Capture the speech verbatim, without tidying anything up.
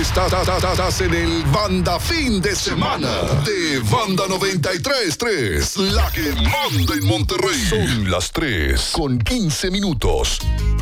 Estás, estás en el Banda Fin de Semana de Banda noventa y tres punto tres, la que manda en Monterrey. Son las tres con quince minutos.